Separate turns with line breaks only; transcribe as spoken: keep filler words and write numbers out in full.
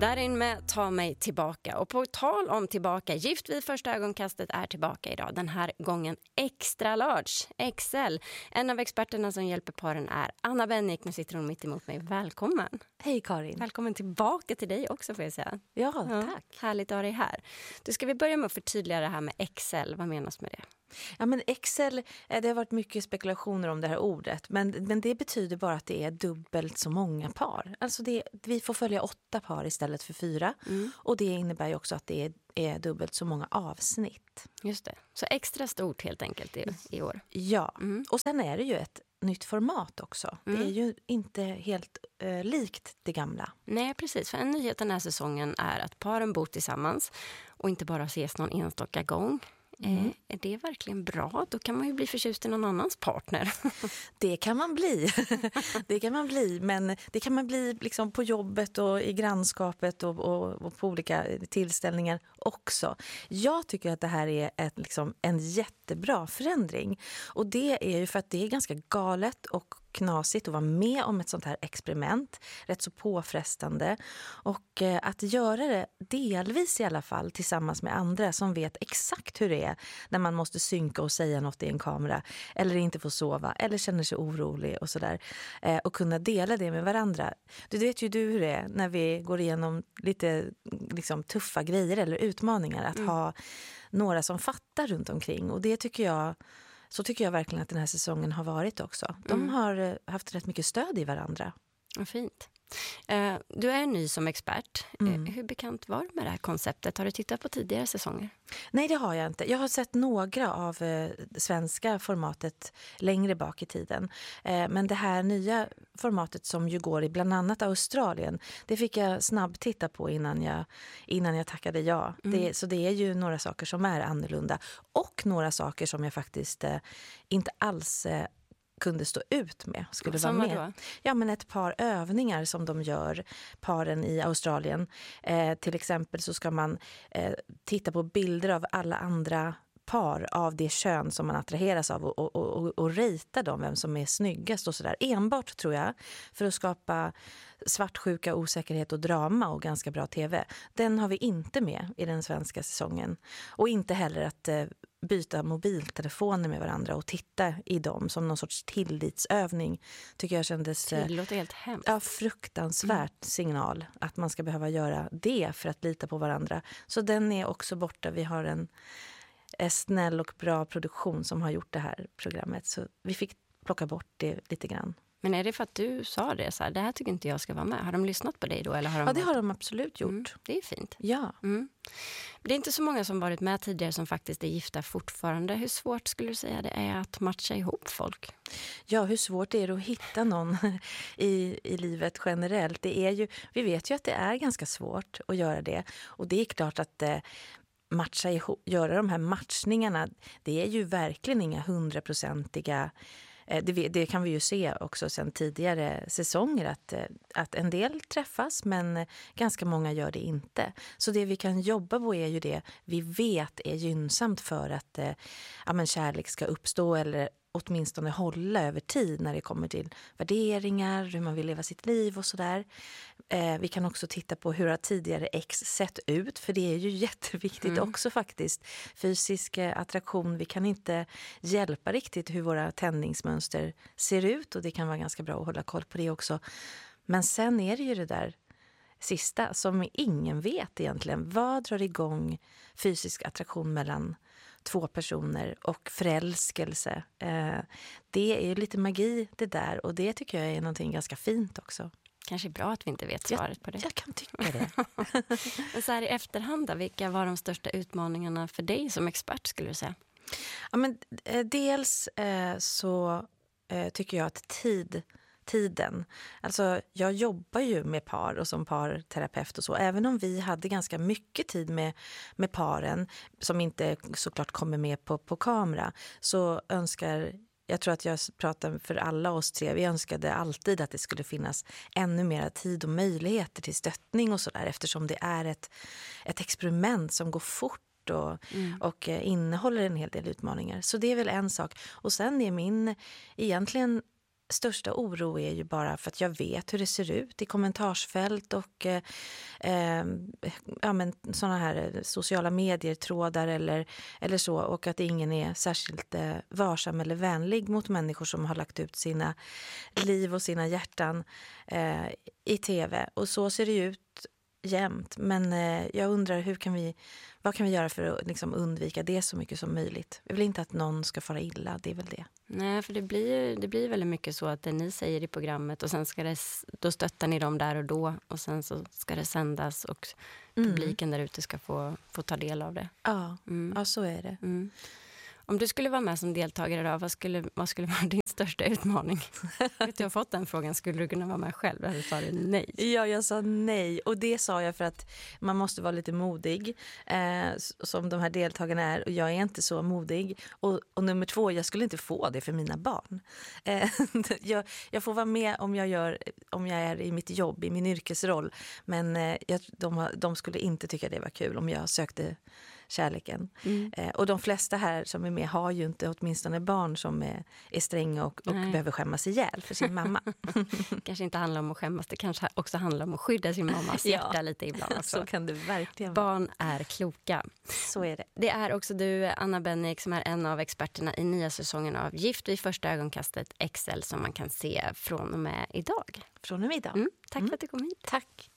Darin med Ta mig tillbaka. Och på tal om tillbaka, Gift vid första ögonkastet är tillbaka idag. Den här gången extra large, X L. En av experterna som hjälper paren är Anna Bennick. Nu sitter hon mitt emot mig. Välkommen.
Hej Karin.
Välkommen tillbaka till dig också, får jag säga.
Ja, tack.
Ja, härligt att ha dig här. Du, ska vi börja med att förtydliga det här med X L. Vad menas med det?
Ja, men X L, det har varit mycket spekulationer om det här ordet, men, men det betyder bara att det är dubbelt så många par. Alltså det, vi får följa åtta par istället för fyra, mm. och det innebär ju också att det är, är dubbelt så många avsnitt.
Just det, så extra stort helt enkelt i, i år.
Ja, mm. och sen är det ju ett nytt format också. Mm. Det är ju inte helt eh, likt det gamla.
Nej, precis. För en nyhet den här säsongen är att paren bor tillsammans och inte bara ses någon enstaka gång. Mm. Eh, är det verkligen bra? Då kan man ju bli förtjust i någon annans partner.
Det kan man bli. Det kan man bli, men det kan man bli liksom på jobbet och i grannskapet och, och, och på olika tillställningar också. Jag tycker att det här är ett, liksom, en jättebra förändring. Och det är ju för att det är ganska galet och knasigt att vara med om ett sånt här experiment. Rätt så påfrestande. Och eh, att göra det delvis i alla fall tillsammans med andra som vet exakt hur det är när man måste synka och säga något i en kamera. Eller inte få sova. Eller känner sig orolig och sådär. Eh, och kunna dela det med varandra. Du vet ju du hur det är när vi går igenom lite liksom, tuffa grejer eller utmaningar. Att mm. ha några som fattar runt omkring. Och det tycker jag... Så tycker jag verkligen att den här säsongen har varit också. De mm. har haft rätt mycket stöd i varandra.
Ja, fint. Uh, du är ny som expert. Mm. Uh, hur bekant var du med det här konceptet? Har du tittat på tidigare säsonger?
Nej, det har jag inte. Jag har sett några av uh, svenska formatet längre bak i tiden. Uh, men det här nya formatet som ju går i bland annat Australien, det fick jag snabbt titta på innan jag, innan jag tackade ja. Mm. Det, så det är ju några saker som är annorlunda. Och några saker som jag faktiskt uh, inte alls... Uh, kunde stå ut med, skulle vara med. Då? Ja, men ett par övningar som de gör, paren i Australien. Eh, till exempel så ska man eh, titta på bilder av alla andra par av det kön som man attraheras av och, och, och, och rita dem, vem som är snyggast och sådär. Enbart, tror jag, för att skapa svartsjuka, osäkerhet och drama och ganska bra tv. Den har vi inte med i den svenska säsongen. Och inte heller att eh, byta mobiltelefoner med varandra och titta i dem som någon sorts tillitsövning, tycker jag kändes...
Det låter helt hemskt.
Ja, fruktansvärt mm. signal att man ska behöva göra det för att lita på varandra. Så den är också borta. Vi har en snäll och bra produktion som har gjort det här programmet. Så vi fick plocka bort det lite grann.
Men är det för att du sa det så här, det här tycker inte jag ska vara med? Har de lyssnat på dig då? Eller har de
ja, det
varit...
har de absolut gjort.
Mm, det är fint.
Ja.
Mm. Det är inte så många som varit med tidigare som faktiskt är gifta fortfarande. Hur svårt skulle du säga det är att matcha ihop folk?
Ja, hur svårt är det att hitta någon i, i livet generellt? Det är ju, vi vet ju att det är ganska svårt att göra det. Och det är klart att... Eh, matcha ihop, göra de här matchningarna, det är ju verkligen inga hundraprocentiga, det, det kan vi ju se också sedan tidigare säsonger att, att en del träffas men ganska många gör det inte. Så det vi kan jobba på är ju det vi vet är gynnsamt för att ja, men kärlek ska uppstå eller åtminstone hålla över tid när det kommer till värderingar, hur man vill leva sitt liv och sådär. Eh, vi kan också titta på hur har tidigare ex sett ut, för det är ju jätteviktigt mm. också faktiskt. Fysisk eh, attraktion, vi kan inte hjälpa riktigt hur våra tändningsmönster ser ut och det kan vara ganska bra att hålla koll på det också. Men sen är det ju det där sista som ingen vet egentligen. Vad drar igång fysisk attraktion mellan två personer och förälskelse? Eh, det är ju lite magi det där och det tycker jag är någonting ganska fint också.
Kanske bra att vi inte vet svaret
jag,
på det.
Jag kan tycka det.
Men så här i efterhand då, vilka var de största utmaningarna för dig som expert skulle du säga?
Ja, men, eh, dels eh, så eh, tycker jag att tid... tiden. Alltså jag jobbar ju med par och som parterapeut och så. Även om vi hade ganska mycket tid med, med paren som inte såklart kommer med på, på kamera, så önskar, jag tror att jag pratar för alla oss tre, vi önskade alltid att det skulle finnas ännu mer tid och möjligheter till stöttning och sådär, eftersom det är ett, ett experiment som går fort och, mm. och innehåller en hel del utmaningar. Så det är väl en sak. Och sen är min egentligen största oro är ju bara för att jag vet hur det ser ut i kommentarsfält och eh, eh, ja, men såna här sociala medier-trådar eller, eller så, och att ingen är särskilt eh, varsam eller vänlig mot människor som har lagt ut sina liv och sina hjärtan eh, i tv. Och så ser det ju ut jämt, men eh, jag undrar hur kan vi, vad kan vi göra för att liksom undvika det så mycket som möjligt? Jag vill inte att någon ska fara illa, det är väl det.
Nej, för det blir, det blir väldigt mycket så att det ni säger i programmet och sen ska det, då stöttar ni dem där och då och sen så ska det sändas och publiken mm. där ute ska få, få ta del av det.
Ja,
mm.
ja så är det.
Mm. Om du skulle vara med som deltagare idag, vad skulle, vad skulle vara din största utmaning? Vet du har fått den frågan, skulle du kunna vara med själv? Eller sa du nej?
Ja, jag sa nej. Och det sa jag för att man måste vara lite modig, eh, som de här deltagarna är. Och jag är inte så modig. Och, och nummer två, jag skulle inte få det för mina barn. Eh, jag, jag får vara med om jag, gör, om jag är i mitt jobb, i min yrkesroll. Men eh, jag, de, de skulle inte tycka det var kul om jag sökte kärleken. Mm. Eh, och de flesta här som är med har ju inte åtminstone barn som är, är stränga och, och behöver skämmas ihjäl för sin mamma.
Kanske inte handlar om att skämmas, det kanske också handlar om att skydda sin mammas hjärta ja, lite ibland. Alltså.
Så kan det verkligen
vara. Barn är kloka.
Så är det.
Det är också du, Anna Bennick, som är en av experterna i nya säsongen av Gift vid första ögonkastet X L som man kan se från och med idag.
Från och med idag.
Mm, tack
mm.
för att du kom hit.
Tack.